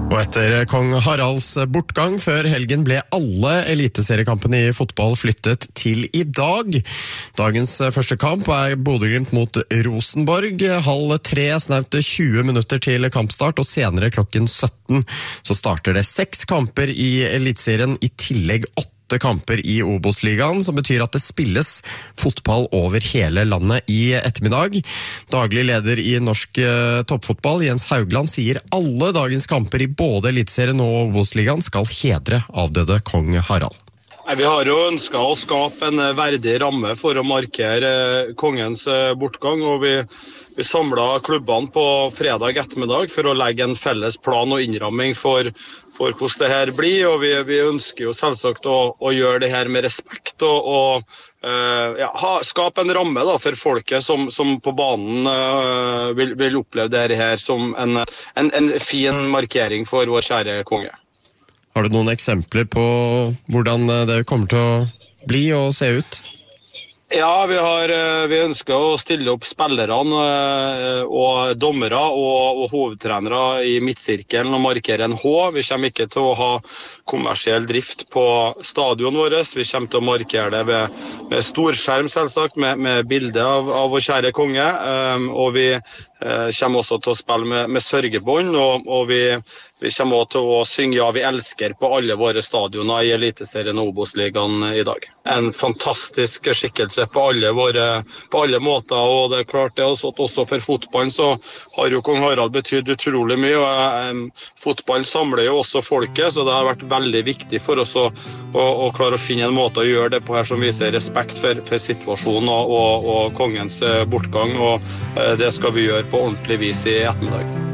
Og etter kong Haralds bortgang før helgen ble alle eliteseriekampene I fotball flyttet til I dag. Dagens første kamp Bodø/Glimt mot Rosenborg. 14:30, snaut 20 minutter til kampstart, og senere klokken 17 så starter det 6 kamper I eliteserien, I tillegg 8 kamper I Obos-ligaen, som betyr at det spilles fotball over hele landet I ettermiddag. Daglig leder I norsk toppfotball, Jens Haugland, sier alle dagens kamper I både eliteserien og Obos-ligaen skal hedre avdøde kong Harald. Vi har jo ønsket å skape en verdig ramme for å markere kongens bortgang, og vi samlet klubbene på fredag ettermiddag for å legge en felles plan og innramming for hvordan det her blir, og vi ønsker jo selvsagt å gjøre det her med respekt og skape en ramme da, for folket som på banen vil oppleve det her som en fin markering for vår kjære konge. Har du noen eksempler på hvordan det kommer til å bli og se ut? Ja, vi ønsker å stille opp spillerne og dommere og hovedtrenere I midtsirkelen og markere en H. Vi kommer ikke til å ha kommersiell drift på stadion vår. Vi kommer til å markere det med storskjerm selvsagt, med bilde av vår kjære konge. Og vi kommer også til å spille med sørgebånd, og vi kommer også til å synge «Ja, vi elsker» på alle våre stadioner I eliteserien og Obos-ligaen I dag. En fantastisk skikkelse på alle måter, og det klart det også for fotballen så har jo kong Harald betydd utrolig mye, og fotballen samler jo også folket, så det har vært veldig viktig for oss å klare å finne en måte å gjøre det på her som viser respekt for situasjonen og kongens bortgang, og det skal vi gjøre på ordentlig vis I ettermiddag.